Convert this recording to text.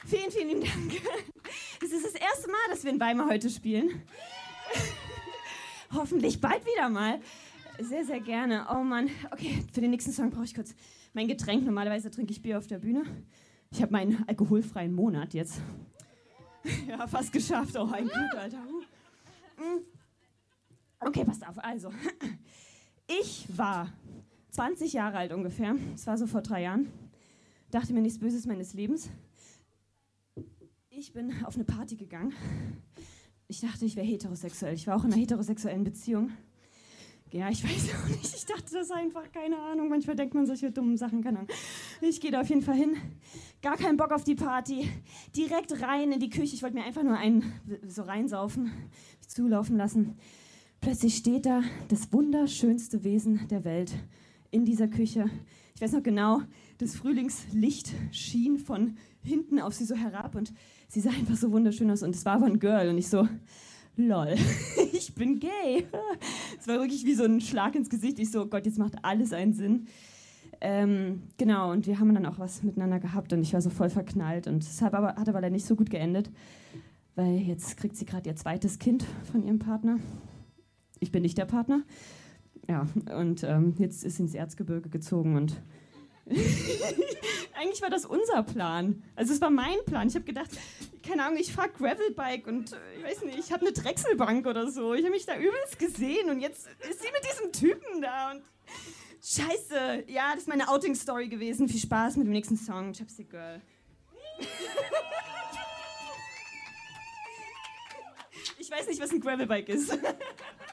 Vielen, vielen lieben Dank. Das ist das erste Mal, dass wir in Weimar heute spielen. Hoffentlich bald wieder mal. Sehr, sehr gerne. Oh Mann. Okay, für den nächsten Song brauche ich kurz mein Getränk. Normalerweise trinke ich Bier auf der Bühne. Ich habe meinen alkoholfreien Monat jetzt. Ja, fast geschafft. Oh, ein Glück, Alter. Okay, passt auf. Also, ich war 20 Jahre alt ungefähr. Das war so vor 3 Jahren. Dachte mir nichts Böses meines Lebens. Ich bin auf eine Party gegangen. Ich dachte, ich wäre heterosexuell. Ich war auch in einer heterosexuellen Beziehung. Ja, ich weiß auch nicht. Ich dachte das einfach, keine Ahnung. Manchmal denkt man solche dummen Sachen, keine Ahnung. Ich gehe da auf jeden Fall hin. Gar keinen Bock auf die Party. Direkt rein in die Küche. Ich wollte mir einfach nur einen so reinsaufen, zulaufen lassen. Plötzlich steht da das wunderschönste Wesen der Welt in dieser Küche. Ich weiß noch genau, das Frühlingslicht schien von hinten auf sie so herab und sie sah einfach so wunderschön aus und es war aber ein Girl und ich so, lol, ich bin gay. Es war wirklich wie so ein Schlag ins Gesicht. Ich so, oh Gott, jetzt macht alles einen Sinn. Genau, und wir haben dann auch was miteinander gehabt und ich war so voll verknallt und es hat aber leider nicht so gut geendet, weil jetzt kriegt sie gerade ihr zweites Kind von ihrem Partner. Ich bin nicht der Partner. Ja, und jetzt ist sie ins Erzgebirge gezogen und eigentlich war das unser Plan. Also es war mein Plan. Ich habe gedacht, keine Ahnung, ich fahre Gravelbike und ich weiß nicht, ich habe eine Drechselbank oder so. Ich habe mich da übelst gesehen und jetzt ist sie mit diesem Typen da und scheiße. Ja, das ist meine Outing-Story gewesen. Viel Spaß mit dem nächsten Song. Chapstick Girl. Ich weiß nicht, was ein Gravelbike ist.